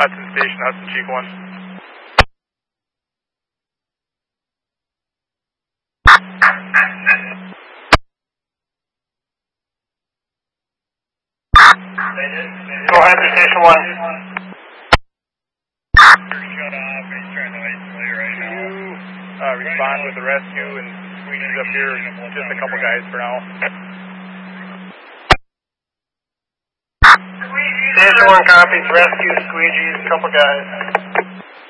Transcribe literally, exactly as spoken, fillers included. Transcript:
Hudson Station, Hudson Chief one. Go ahead, Station one. Shut off, he's trying to isolate right now. Uh, respond with the rescue and squeegees up here, just a couple guys for now. Station one copies, rescue, squeegees, couple guys.